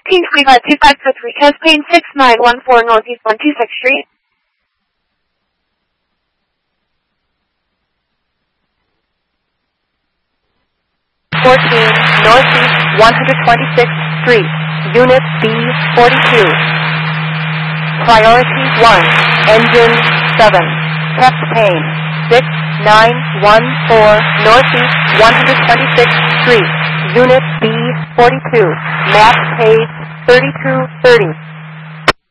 1525-2543 Caspain 6914 Northeast 126th Street. 14 Northeast 126th Street, Unit B42. Priority 1, Engine 7, Caspain 6914 Northeast 126th Street, Unit B42, map page 3230.